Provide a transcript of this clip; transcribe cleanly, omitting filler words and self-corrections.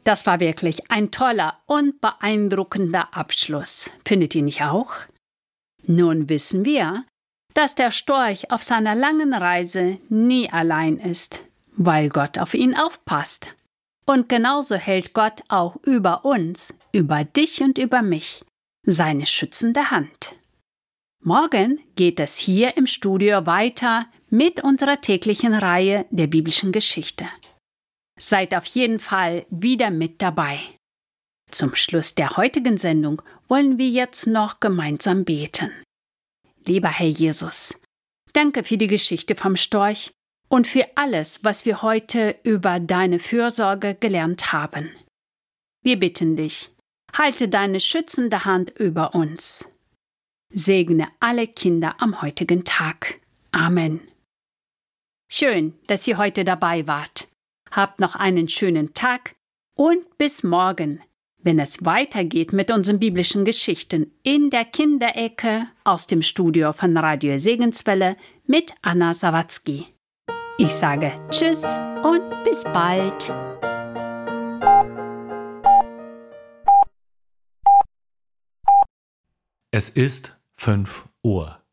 Das war wirklich ein toller und beeindruckender Abschluss. Findet ihr nicht auch? Nun wissen wir, dass der Storch auf seiner langen Reise nie allein ist, weil Gott auf ihn aufpasst. Und genauso hält Gott auch über uns, über dich und über mich, seine schützende Hand. Morgen geht es hier im Studio weiter mit unserer täglichen Reihe der biblischen Geschichte. Seid auf jeden Fall wieder mit dabei. Zum Schluss der heutigen Sendung wollen wir jetzt noch gemeinsam beten. Lieber Herr Jesus, danke für die Geschichte vom Storch und für alles, was wir heute über deine Fürsorge gelernt haben. Wir bitten dich, halte deine schützende Hand über uns. Segne alle Kinder am heutigen Tag. Amen. Schön, dass ihr heute dabei wart. Habt noch einen schönen Tag und bis morgen, wenn es weitergeht mit unseren biblischen Geschichten in der Kinderecke aus dem Studio von Radio Segenswelle mit Anna Sawatzki. Ich sage Tschüss und bis bald. Es ist 5 Uhr.